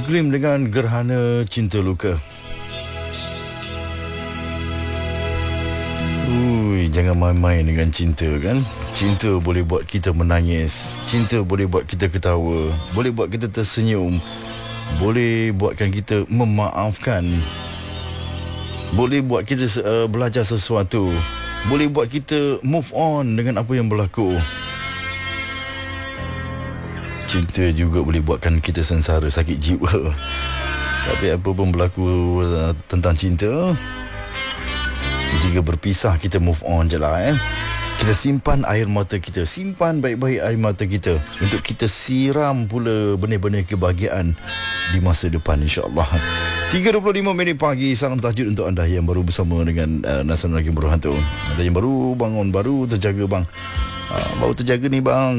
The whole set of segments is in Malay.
Glim dengan Gerhana Cinta Luka. Jangan main-main dengan cinta kan. Cinta boleh buat kita menangis, cinta boleh buat kita ketawa, boleh buat kita tersenyum, boleh buatkan kita memaafkan, boleh buat kita belajar sesuatu, boleh buat kita move on dengan apa yang berlaku. Cinta juga boleh buatkan kita sengsara, sakit jiwa. Tapi apa pun berlaku tentang cinta, jika berpisah kita move on je lah. Kita simpan air mata kita, simpan baik-baik air mata kita untuk kita siram pula benih-benih kebahagiaan di masa depan, insyaAllah. 3.25 minit pagi. Salam tahajud untuk anda yang baru bersama dengan Nasan Lagi Berhantu. Ada yang baru bangun, baru terjaga bang, baru terjaga ni bang,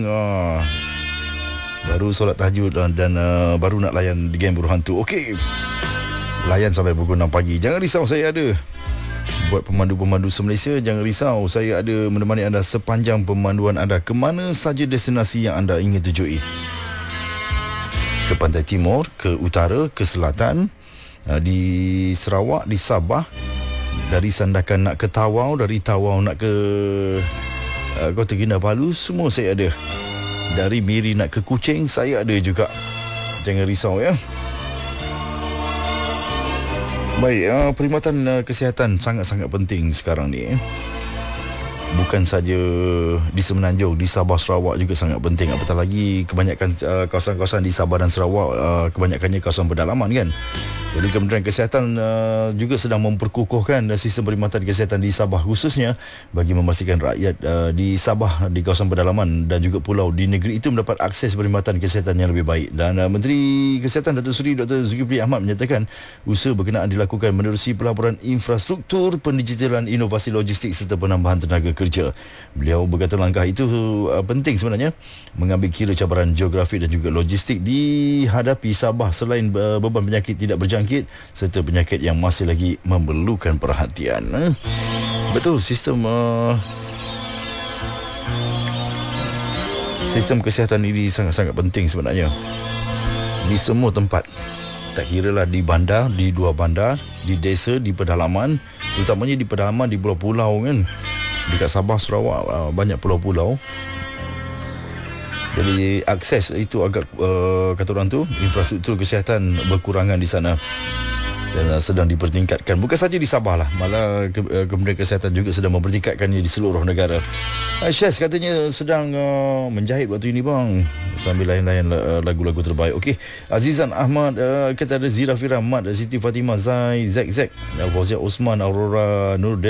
baru solat tahajud dan baru nak layan di Game Berhantu. Okey, layan sampai pukul 6 pagi. Jangan risau, saya ada. Buat pemandu-pemandu se-Malaysia, jangan risau, saya ada menemani anda sepanjang pemanduan anda ke mana saja destinasi yang anda ingin tujui. Ke pantai timur, ke utara, ke selatan, di Sarawak, di Sabah, dari Sandakan nak ke Tawau, dari Tawau nak ke Kota Kinabalu, semua saya ada. Dari Miri nak ke Kuching, saya ada juga. Jangan risau ya. Baik, perkhidmatan kesihatan sangat-sangat penting sekarang ni. Bukan saja di Semenanjung, di Sabah, Sarawak juga sangat penting. Apatah lagi kebanyakan kawasan-kawasan di Sabah dan Sarawak, kebanyakannya kawasan pedalaman kan. Jadi Kementerian Kesihatan juga sedang memperkukuhkan sistem perkhidmatan kesihatan di Sabah khususnya bagi memastikan rakyat di Sabah, di kawasan pedalaman dan juga pulau di negeri itu mendapat akses perkhidmatan kesihatan yang lebih baik. Dan Menteri Kesihatan Datuk Seri Dr. Zulkifli Ahmad menyatakan usaha berkenaan dilakukan menerusi pelaburan infrastruktur, pendigitalan, inovasi logistik serta penambahan tenaga kerja. Beliau berkata langkah itu penting sebenarnya mengambil kira cabaran geografi dan juga logistik dihadapi Sabah selain beban penyakit tidak berjangkit serta penyakit yang masih lagi memerlukan perhatian. Betul, sistem kesihatan ini sangat-sangat penting sebenarnya di semua tempat. Tak kiralah di bandar, di luar bandar, di desa, di pedalaman, terutamanya di pedalaman, di pulau-pulau kan. Dekat Sabah, Sarawak banyak pulau-pulau. Jadi akses itu agak kata orang tu, infrastruktur kesihatan berkurangan di sana dan sedang dipertingkatkan. Bukan saja di Sabah lah, malah Kementerian Kesihatan juga sedang mempertingkatkannya di seluruh negara. Syaz katanya sedang menjahit waktu ini bang, sambil layan-layan lagu-lagu terbaik. Okey, Azizan Ahmad kata ada Zira Fira, Mat, Siti Fatimah, Zai, Zek, Fauzia Osman, Aurora Nur